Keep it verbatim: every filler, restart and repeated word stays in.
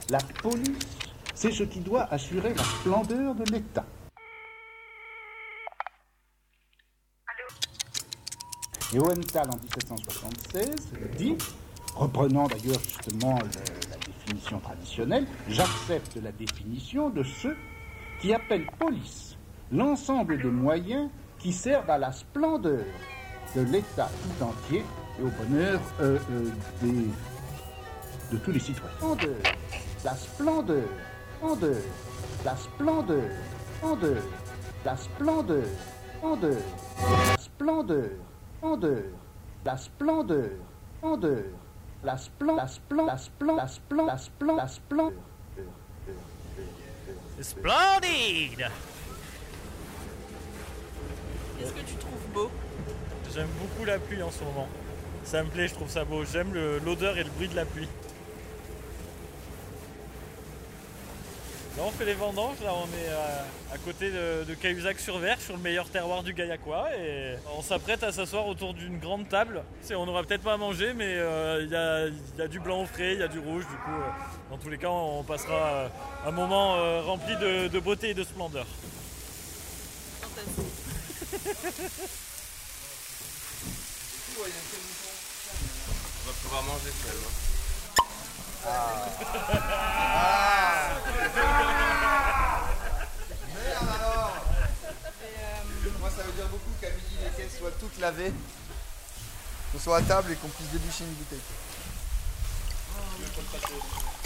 La police, c'est ce qui doit assurer la splendeur de l'État. Et Hohenthal, en dix-sept cent soixante-seize, dit, reprenant d'ailleurs justement le, la définition traditionnelle, j'accepte la définition de ceux qui appellent police l'ensemble des moyens qui servent à la splendeur de l'État tout entier et au bonheur euh, euh, des, de tous les citoyens. Splendeur, la splendeur, splendeur, la splendeur, splendeur, la splendeur, splendeur, la splendeur, splendeur, la splendeur, splendeur, la splendeur, la splendeur, la splendeur, la splendeur, la splendeur, la splendeur. Splendide! Qu'est-ce que tu trouves beau? J'aime beaucoup la pluie en ce moment. Ça me plaît, je trouve ça beau. J'aime l'odeur et le bruit de la pluie. Là on fait les vendanges, là on est à, à côté de, de Cahuzac-sur-Ver, sur le meilleur terroir du Gaillacois, et on s'apprête à s'asseoir autour d'une grande table. On n'aura peut-être pas à manger, mais il euh, y, a, y a du blanc au frais, il y a du rouge, du coup euh, dans tous les cas on passera euh, un moment euh, rempli de, de beauté et de splendeur. On va pouvoir manger finalement. Ah. Ah. Merde alors. Et euh... Moi ça veut dire beaucoup qu'à midi les caisses soient toutes lavées, qu'on soit à table et qu'on puisse déboucher une bouteille. Oh, oui.